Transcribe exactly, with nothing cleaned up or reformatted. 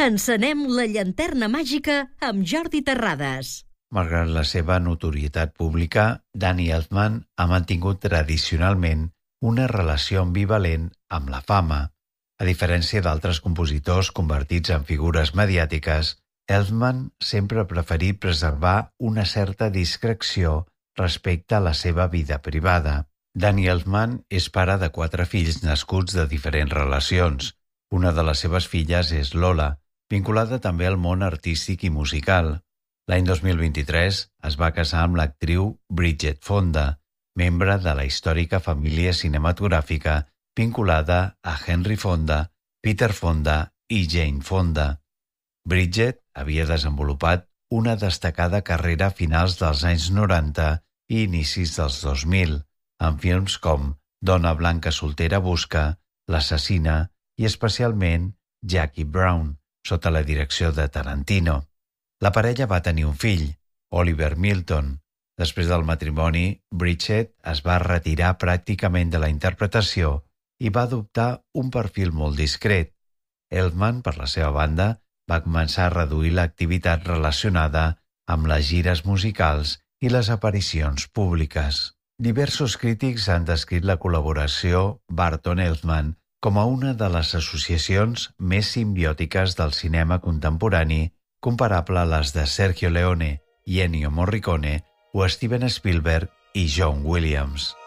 Encenem la llanterna màgica amb Jordi Terrades. Malgrat la seva notorietat pública, Danny Elfman ha mantingut tradicionalment una relació ambivalent amb la fama. A diferència d'altres compositors convertits en figures mediàtiques, Elfman sempre ha preferit preservar una certa discreció respecte a la seva vida privada. Danny Elfman és pare de quatre fills nascuts de diferents relacions. Una de les seves filles és Lola, vinculada també al món artístic i musical. L'any dos mil vint-i-tres es va casar amb l'actriu Bridget Fonda, membre de la històrica família cinematogràfica vinculada a Henry Fonda, Peter Fonda i Jane Fonda. Bridget havia desenvolupat una destacada carrera a finals dels anys noranta i inicis dels dos mil, en films com Dona blanca soltera busca, L'assassina i especialment Jackie Brown, sota la direcció de Tarantino. La parella va tenir un fill, Oliver Milton. Després del matrimoni, Bridget es va retirar pràcticament de la interpretació i va adoptar un perfil molt discret. Elfman, per la seva banda, va començar a reduir l'activitat relacionada amb les gires musicals i les aparicions públiques. Diversos crítics han descrit la col·laboració Barton-Elfman com a una de les associacions més simbiòtiques del cinema contemporani, comparable a les de Sergio Leone i Ennio Morricone o Steven Spielberg i John Williams.